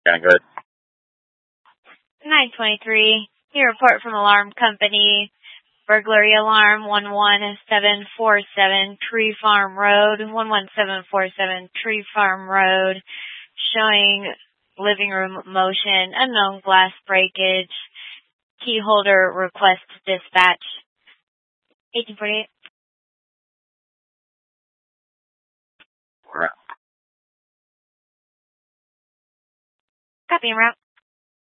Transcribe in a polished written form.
County Guard. 923. Your report from alarm company. Burglary alarm 11747 Tree Farm Road. 11747 Tree Farm Road. Showing living room motion. Unknown glass breakage. Key holder request dispatch. 1848. We're out. Copy en route.